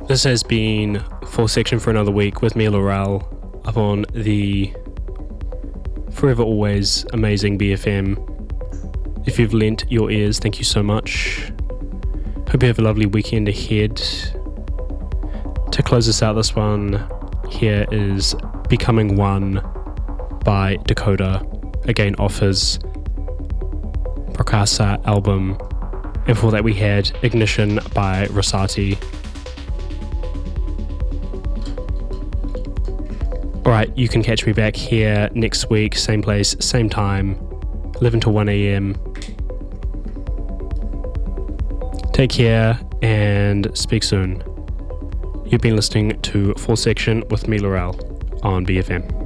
This has been Full Section for another week with me, Laurel, up on the forever always amazing BFM. If you've lent your ears, thank you so much. Hope you have a lovely weekend ahead. To close us out, this one here is Becoming One by Dakota, again off his Prakasa album. And for that we had Ignition by Rosati. Alright, you can catch me back here next week, same place, same time, 11 to 1 a.m. Take care and speak soon. You've been listening to Full Section with me, Laurel, on BFM.